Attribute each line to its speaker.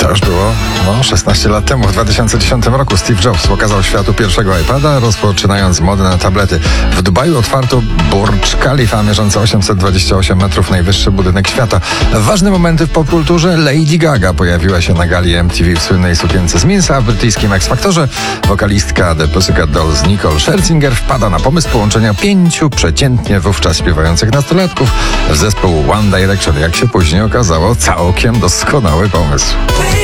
Speaker 1: To już było 16 lat temu. W 2010 roku Steve Jobs pokazał światu pierwszego iPada, rozpoczynając modę na tablety. W Dubaju otwarto Burj Khalifa, mierzący 828 metrów, najwyższy budynek świata. Ważne momenty w popkulturze. Lady Gaga pojawiła się na gali MTV w słynnej sukience z Minsa, a w brytyjskim X-Factorze wokalistka The Pussycat Dolls Nicole Scherzinger wpada na pomysł połączenia 5 przeciętnie wówczas śpiewających nastolatków w zespół One Direction. Jak się później okazało, całkiem doskonały pomysł.